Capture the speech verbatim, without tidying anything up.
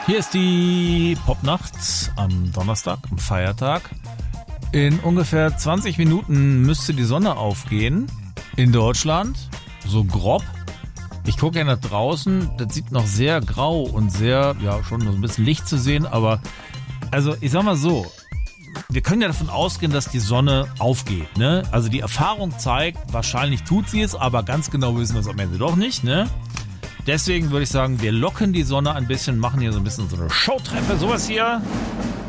Hier ist die Popnacht am Donnerstag, am Feiertag. In ungefähr zwanzig Minuten müsste die Sonne aufgehen in Deutschland, so grob. Ich gucke ja nach draußen, das sieht noch sehr grau und sehr, ja, schon so ein bisschen Licht zu sehen, aber also ich sag mal so, wir können ja davon ausgehen, dass die Sonne aufgeht, ne? Also die Erfahrung zeigt, wahrscheinlich tut sie es, aber ganz genau wissen wir es am Ende doch nicht, ne? Deswegen würde ich sagen, wir locken die Sonne ein bisschen, machen hier so ein bisschen so eine Showtreppe, sowas hier.